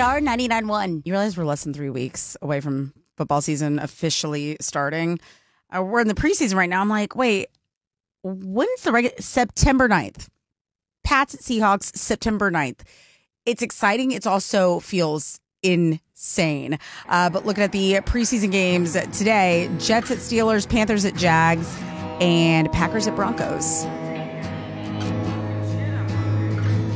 Star 99.1. You realize we're less than 3 weeks away from football season officially starting. We're in the preseason right now. I'm like, wait, when's the September 9th? Pats at Seahawks, September 9th. It's exciting. It also feels insane. But looking at the preseason games today, Jets at Steelers, Panthers at Jags, and Packers at Broncos.